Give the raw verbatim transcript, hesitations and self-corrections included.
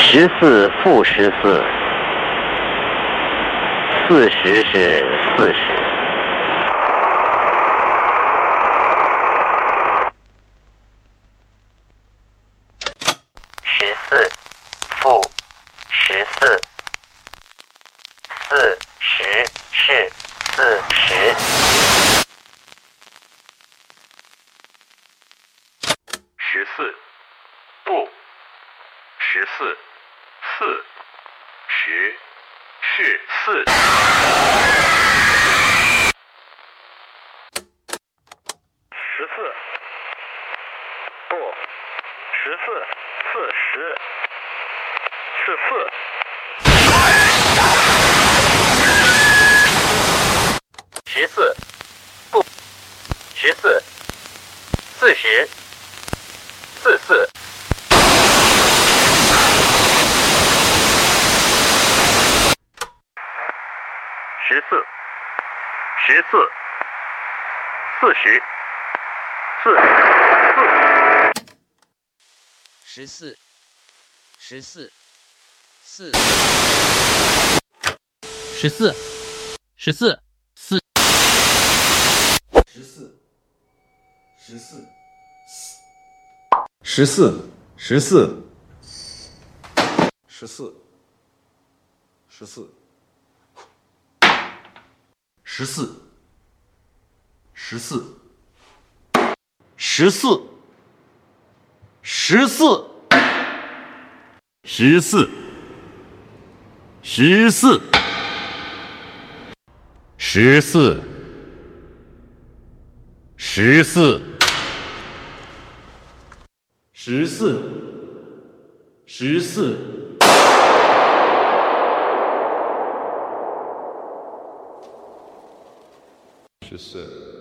十四负十四，四十是四十。十四负十四，四十是四十。 十四不十四，四十是四。十四不十四，四十是四。 十四不十四，四十四四。 十四十四四十四四。 十四十四四十四十四四十四十四十四十四十四十四十四十四十四十四十四十四十四十四十四十四十四